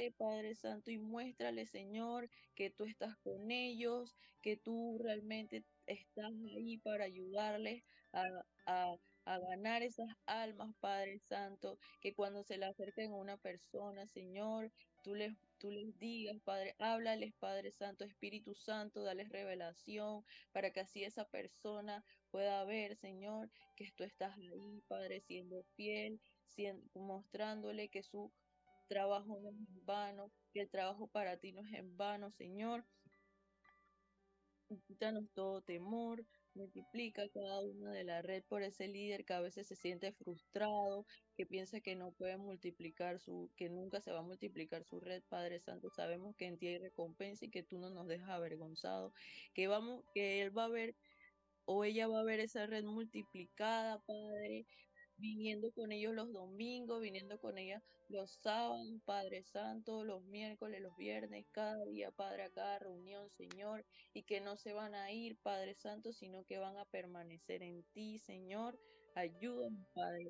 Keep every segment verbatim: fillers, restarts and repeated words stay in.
háblale, Padre Santo, y muéstrale, Señor, que tú estás con ellos, que tú realmente estás ahí para ayudarles a, a, a ganar esas almas, Padre Santo, que cuando se le acerquen a una persona, Señor, tú les, tú les digas, Padre, háblales, Padre Santo, Espíritu Santo, dales revelación, para que así esa persona pueda ver, Señor, que tú estás ahí, Padre, siendo fiel, siendo, mostrándole que su trabajo no es en vano, que el trabajo para ti no es en vano, Señor. Quítanos todo temor, multiplica cada una de la red por ese líder que a veces se siente frustrado, que piensa que no puede multiplicar su, que nunca se va a multiplicar su red, Padre Santo. Sabemos que en ti hay recompensa y que tú no nos dejas avergonzados, que vamos, que él va a ver o ella va a ver esa red multiplicada, Padre, viniendo con ellos los domingos, viniendo con ella los sábados, Padre Santo, los miércoles, los viernes, cada día, Padre, a cada reunión, Señor, y que no se van a ir, Padre Santo, sino que van a permanecer en ti, Señor. Ayúdanos, Padre,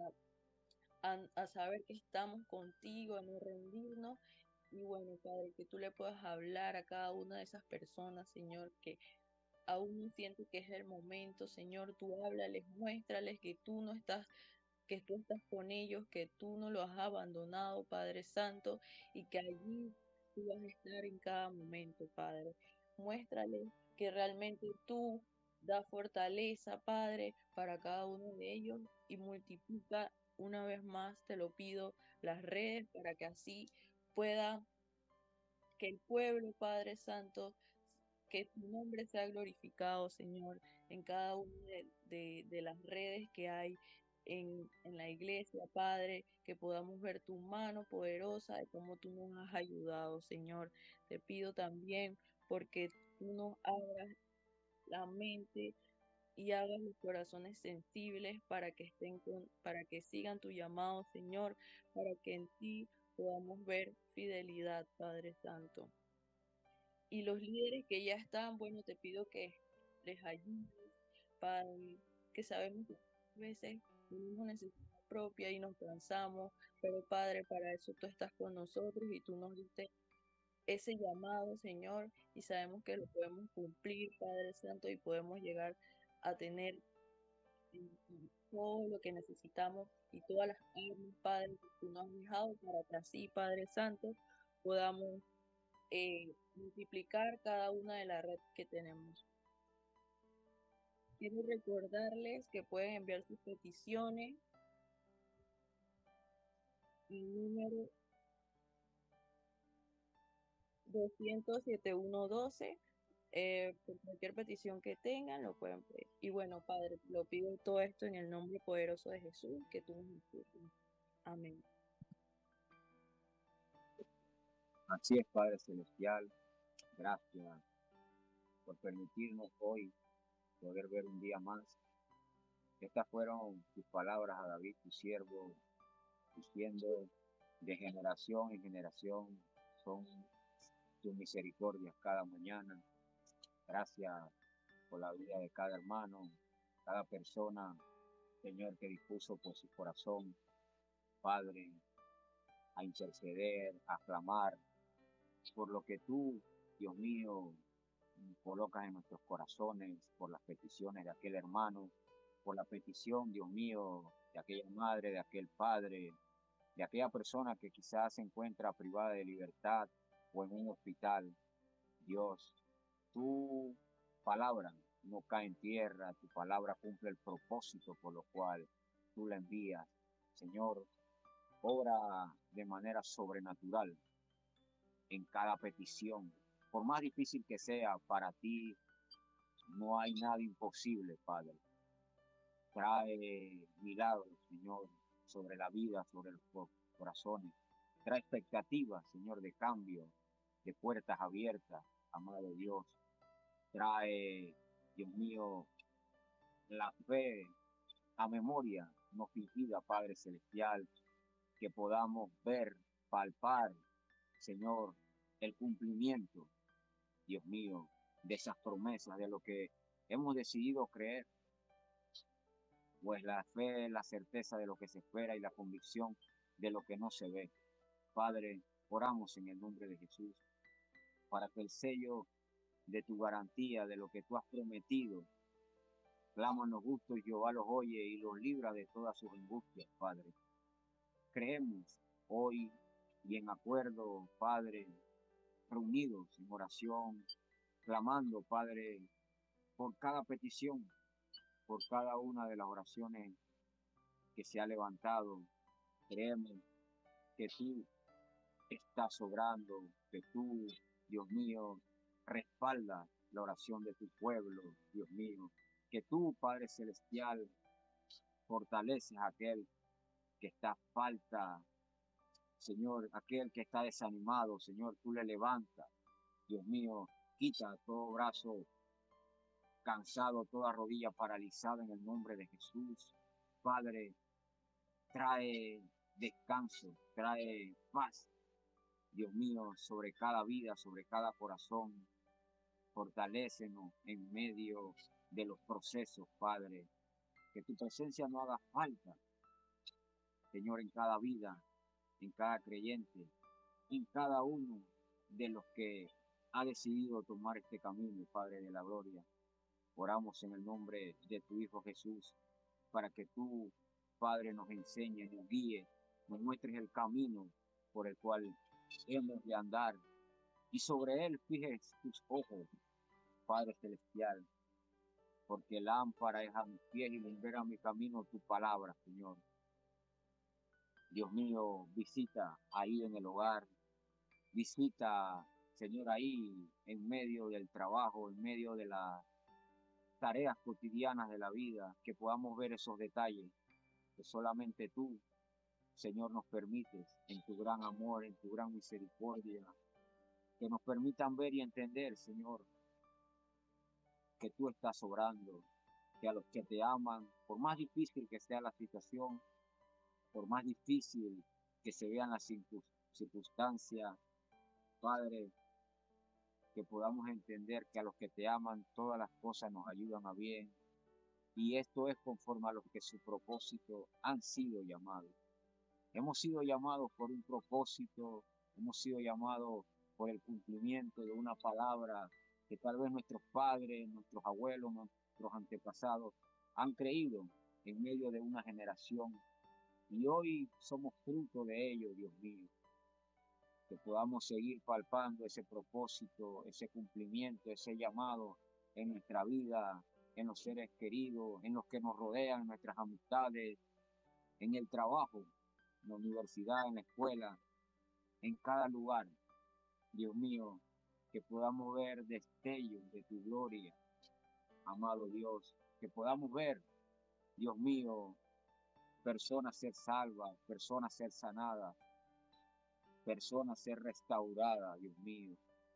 a, a, a saber que estamos contigo, a no rendirnos. Y bueno, Padre, que tú le puedas hablar a cada una de esas personas, Señor, que aún no siento que es el momento, Señor. Tú háblales, muéstrales que tú no estás, que tú estás con ellos, que tú no los has abandonado, Padre Santo, y que allí tú vas a estar en cada momento, Padre. Muéstrales que realmente tú da fortaleza, Padre, para cada uno de ellos y multiplica una vez más, te lo pido, las redes para que así pueda que el pueblo, Padre Santo, que tu nombre sea glorificado, Señor, en cada una de, de- de las redes que hay en, en la iglesia, Padre, que podamos ver tu mano poderosa de cómo tú nos has ayudado, Señor. Te pido también porque tú nos abras la mente y hagas los corazones sensibles para que estén con, para que sigan tu llamado, Señor, para que en ti podamos ver fidelidad, Padre Santo. Y los líderes que ya están, bueno, te pido que les ayudes, Padre, que sabemos que a veces tenemos necesidad propia y nos cansamos, pero Padre, para eso tú estás con nosotros y tú nos diste ese llamado, Señor, y sabemos que lo podemos cumplir, Padre Santo, y podemos llegar a tener en- en todo lo que necesitamos y todas las armas, Padre, que tú nos has dejado para que así, Padre Santo, podamos eh, multiplicar cada una de las redes que tenemos. Quiero recordarles que pueden enviar sus peticiones en número doscientos setenta y uno doce. Eh, por cualquier petición que tengan, lo pueden pedir. Y bueno, Padre, lo pido todo esto en el nombre poderoso de Jesús, que tú nos escuches. Amén. Así es, Padre Celestial, gracias por permitirnos hoy poder ver un día más. Estas fueron tus palabras a David, tu siervo, diciendo de generación en generación son tus misericordias cada mañana. Gracias por la vida de cada hermano, cada persona, Señor, que dispuso por su corazón, Padre, a interceder, a clamar por lo que tú, Dios mío, colocas en nuestros corazones, por las peticiones de aquel hermano, por la petición, Dios mío, de aquella madre, de aquel padre, de aquella persona que quizás se encuentra privada de libertad o en un hospital. Dios, tu palabra no cae en tierra, tu palabra cumple el propósito por lo cual tú la envías. Señor, obra de manera sobrenatural en cada petición. Por más difícil que sea para ti, no hay nada imposible, Padre. Trae milagros, Señor, sobre la vida, sobre los corazones. Trae expectativas, Señor, de cambio, de puertas abiertas, amado Dios. Trae, Dios mío, la fe a memoria, no fingida, Padre Celestial, que podamos ver, palpar, Señor, el cumplimiento, Dios mío, de esas promesas, de lo que hemos decidido creer. Pues la fe es la certeza de lo que se espera y la convicción de lo que no se ve. Padre, Oramos en el nombre de Jesús para que el sello de tu garantía, de lo que tú has prometido, clámanos justos, Jehová los oye y los libra de todas sus angustias, Padre. Creemos hoy y en acuerdo, Padre, reunidos en oración, clamando, Padre, por cada petición, por cada una de las oraciones que se ha levantado. Creemos que tú estás obrando, que tú, Dios mío, respaldas la oración de tu pueblo, Dios mío, que tú, Padre Celestial, fortaleces a aquel que está falta, Señor, aquel que está desanimado, Señor, tú le levantas, Dios mío, quita todo brazo cansado, toda rodilla paralizada en el nombre de Jesús. Padre, trae descanso, trae paz, Dios mío, sobre cada vida, sobre cada corazón. Fortalécenos en medio de los procesos, Padre. Que tu presencia no haga falta, Señor, en cada vida, en cada creyente, en cada uno de los que ha decidido tomar este camino, Padre de la gloria. Oramos en el nombre de tu Hijo Jesús, para que tú, Padre, nos enseñes, nos guíes, nos muestres el camino por el cual hemos de andar, y sobre él fijes tus ojos, Padre Celestial, porque lámpara es a mis pies y lumbrera mi camino tu palabra, Señor. Dios mío, visita ahí en el hogar, visita, Señor, ahí en medio del trabajo, en medio de las tareas cotidianas de la vida, que podamos ver esos detalles que solamente tú, Señor, nos permites en tu gran amor, en tu gran misericordia, que nos permitan ver y entender, Señor, que tú estás obrando, que a los que te aman, por más difícil que sea la situación, por más difícil que se vean las circunstancias, Padre, que podamos entender que a los que te aman todas las cosas nos ayudan a bien, y esto es conforme a los que su propósito han sido llamados. Hemos sido llamados por un propósito, hemos sido llamados por el cumplimiento de una palabra que tal vez nuestros padres, nuestros abuelos, nuestros antepasados han creído en medio de una generación, y hoy somos fruto de ello, Dios mío. Que podamos seguir palpando ese propósito, ese cumplimiento, ese llamado en nuestra vida, en los seres queridos, en los que nos rodean, en nuestras amistades, en el trabajo, en la universidad, en la escuela, en cada lugar. Dios mío, que podamos ver destellos de tu gloria, amado Dios, que podamos ver, Dios mío, personas ser salvas, personas ser sanadas, personas ser restauradas, Dios mío,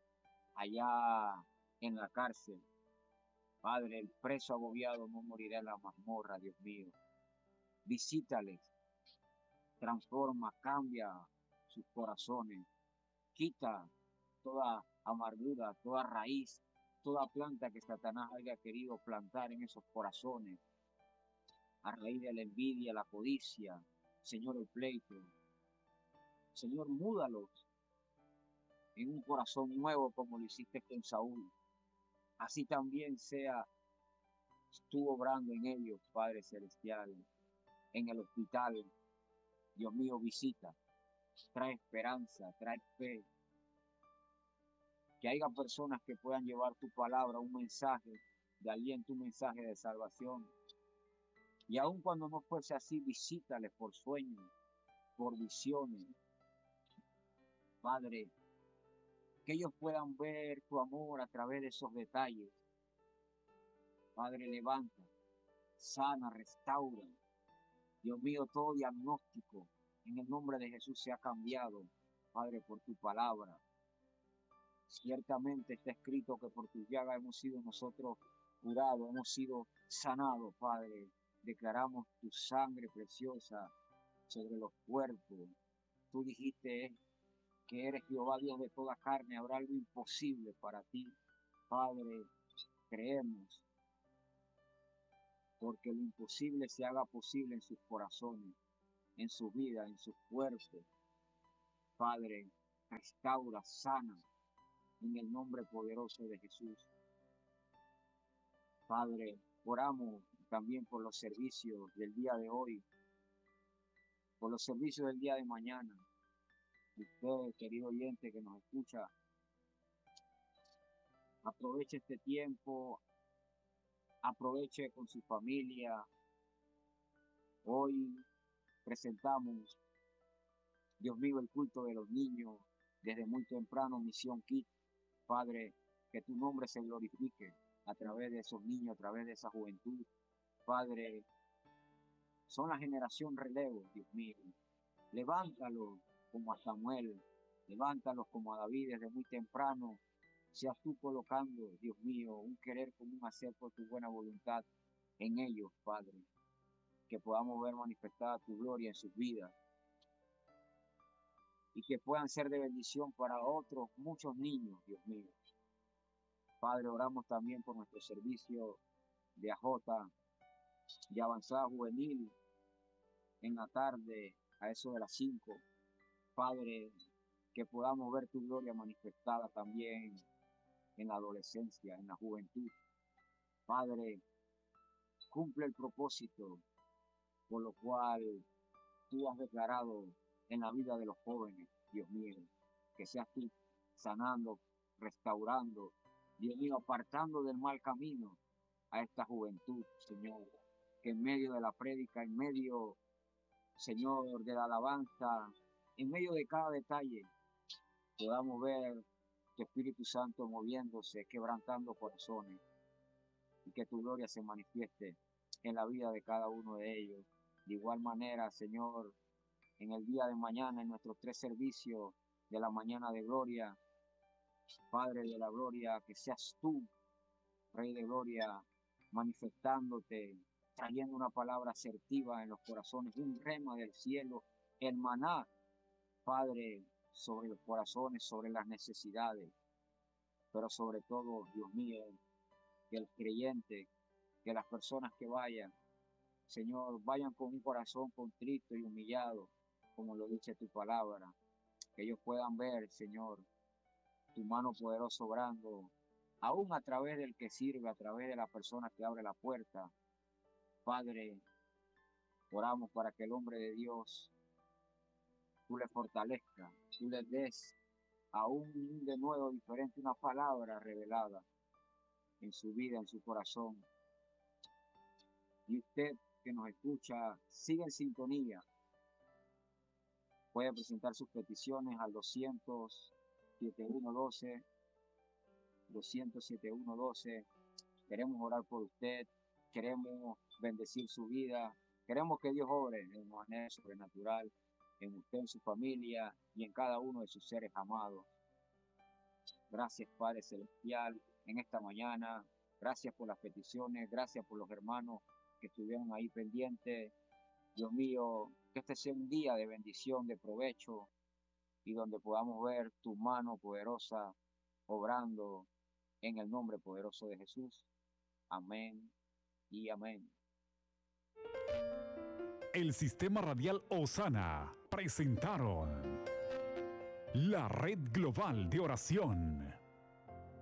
allá en la cárcel. Padre, el preso agobiado no morirá en la mazmorra, Dios mío. Visítales, transforma, cambia sus corazones, quita toda amargura, toda raíz, toda planta que Satanás haya querido plantar en esos corazones, a raíz de la envidia, la codicia, Señor, el pleito. Señor, múdalos en un corazón nuevo como lo hiciste con Saúl. Así también sea tú obrando en ellos, Padre Celestial, en el hospital. Dios mío, visita, trae esperanza, trae fe. Que haya personas que puedan llevar tu palabra, un mensaje de aliento, un mensaje de salvación. Y aun cuando no fuese así, visítales por sueños, por visiones. Padre, que ellos puedan ver tu amor a través de esos detalles. Padre, levanta, sana, restaura. Dios mío, todo diagnóstico en el nombre de Jesús se ha cambiado, Padre, por tu palabra. Ciertamente está escrito que por tu llaga hemos sido nosotros curados, hemos sido sanados, Padre. Declaramos tu sangre preciosa sobre los cuerpos. Tú dijiste que eres Jehová Dios de toda carne, habrá algo imposible para ti. Padre, creemos, porque lo imposible se haga posible en sus corazones, en su vida, en sus cuerpos. Padre, restaura, sana, en el nombre poderoso de Jesús. Padre, oramos también por los servicios del día de hoy, por los servicios del día de mañana. Usted, querido oyente que nos escucha, aproveche este tiempo, aproveche con su familia. Hoy presentamos, Dios mío, el culto de los niños desde muy temprano, Misión Kids. Padre, que tu nombre se glorifique a través de esos niños, a través de esa juventud. Padre, son la generación relevo, Dios mío. Levántalos como a Samuel, levántalos como a David desde muy temprano. Seas tú colocando, Dios mío, un querer como un hacer por tu buena voluntad en ellos, Padre. Que podamos ver manifestada tu gloria en sus vidas. Y que puedan ser de bendición para otros, muchos niños, Dios mío. Padre, oramos también por nuestro servicio de A J, de avanzada juvenil, en la tarde, a eso de las cinco. Padre, que podamos ver tu gloria manifestada también en la adolescencia, en la juventud. Padre, cumple el propósito por lo cual tú has declarado en la vida de los jóvenes, Dios mío, que seas tú sanando, restaurando, Dios mío, apartando del mal camino a esta juventud, Señor, que en medio de la prédica, en medio, Señor, de la alabanza, en medio de cada detalle, podamos ver tu Espíritu Santo moviéndose, quebrantando corazones, y que tu gloria se manifieste en la vida de cada uno de ellos. De igual manera, Señor, en el día de mañana, en nuestros tres servicios de la mañana de gloria, Padre de la gloria, que seas tú, Rey de gloria, manifestándote, trayendo una palabra asertiva en los corazones, un rema del cielo, el maná, Padre, sobre los corazones, sobre las necesidades, pero sobre todo, Dios mío, que el creyente, que las personas que vayan, Señor, vayan con un corazón contrito y humillado, como lo dice tu palabra, que ellos puedan ver, Señor, tu mano poderosa obrando, aún a través del que sirve, a través de la persona que abre la puerta. Padre, oramos para que el hombre de Dios, tú le fortalezcas, tú le des aún de nuevo diferente una palabra revelada en su vida, en su corazón. Y usted que nos escucha, sigue en sintonía. Puede presentar sus peticiones al doscientos setenta y uno doce, doscientos setenta y uno doce. Queremos orar por usted, queremos bendecir su vida, queremos que Dios obre de manera sobrenatural en usted, en su familia y en cada uno de sus seres amados. Gracias, Padre Celestial, en esta mañana. Gracias por las peticiones, gracias por los hermanos que estuvieron ahí pendientes. Dios mío, que este sea un día de bendición, de provecho, y donde podamos ver tu mano poderosa obrando en el nombre poderoso de Jesús. Amén y amén. El Sistema Radial Osana presentaron la Red Global de Oración.